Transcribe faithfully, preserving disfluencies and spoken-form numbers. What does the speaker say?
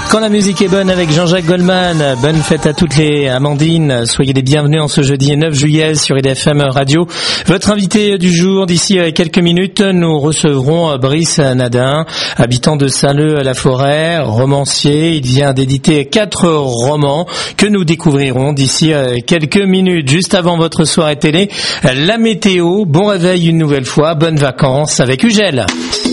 Quand la musique est bonne avec Jean-Jacques Goldman, bonne fête à toutes les Amandines, soyez les bienvenus en ce jeudi neuf juillet sur I D F M Radio. Votre invité du jour, d'ici quelques minutes, nous recevrons Brice Nadin, habitant de Saint-Leu-la-Forêt, romancier. Il vient d'éditer quatre romans que nous découvrirons d'ici quelques minutes. Juste avant votre soirée télé, la météo, bon réveil une nouvelle fois, bonnes vacances avec Ugel.